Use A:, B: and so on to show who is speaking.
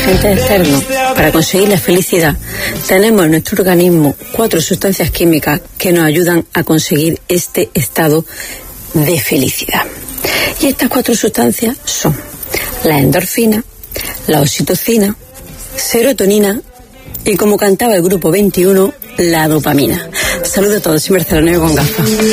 A: agente externo para conseguir la felicidad, tenemos en nuestro organismo 4 sustancias químicas que nos ayudan a conseguir este estado de felicidad. Y estas 4 sustancias son la endorfina, la oxitocina, serotonina y, como cantaba el grupo 21, la dopamina. Saludos a todos, soy Marcela Nuevo con gafas.